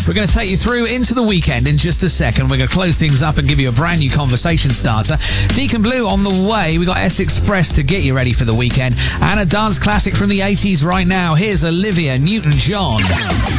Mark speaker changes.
Speaker 1: We're going to take you through into the weekend in just a second. We're going to close things up and give you a brand new conversation starter. Deacon Blue on the way. We got S Express to get you ready for the weekend. And a dance classic from the 80s right now. Here's Olivia Newton-John.